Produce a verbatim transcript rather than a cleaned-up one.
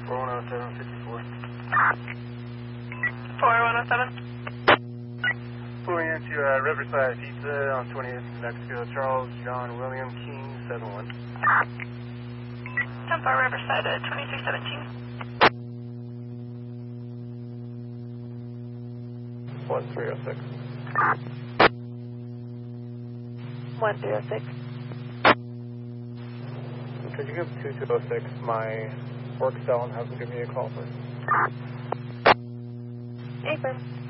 four one oh seven fifty-four. four one oh seven. Pulling into uh, Riverside Pizza on twentieth Mexico, Charles John William King, seven one. ten four Riverside at twenty-three seventeen. one three oh six. one zero six. Could you give two two oh six my work cell and have them give me a call, please? Affirm.